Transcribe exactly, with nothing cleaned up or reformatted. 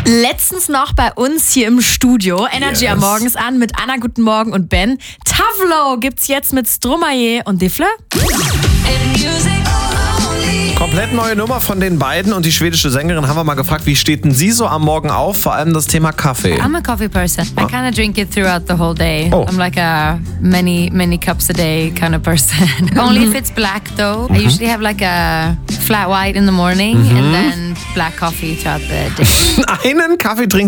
Letztens noch bei uns hier im Studio. Energy Yes. am Morgens an mit Anna, guten Morgen und Ben. Tavlo gibt's jetzt mit Stromae und Defle. Komplett neue Nummer von den beiden und die schwedische Sängerin haben wir mal gefragt, wie steht denn sie so am Morgen auf? Vor allem das Thema Kaffee. I'm a coffee person. I kind of drink it throughout the whole day. Oh. I'm like a many, many cups a day kind of person. Only if it's black though. I usually have like a flat white in the morning and then black coffee throughout the day. Einen Kaffee trinkt